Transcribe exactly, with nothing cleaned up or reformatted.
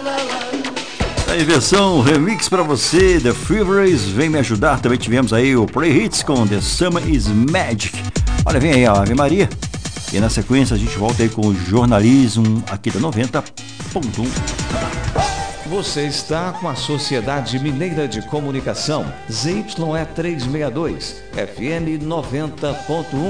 Aí, versão remix pra você, The Freeways, Vem Me Ajudar. Também tivemos aí o Play Hits com The Summer Is Magic. Olha, vem aí a Ave Maria. E na sequência a gente volta aí com o jornalismo aqui da noventa ponto um. Você está com a Sociedade Mineira de Comunicação, Z Y E trezentos e sessenta e dois, F M noventa ponto um.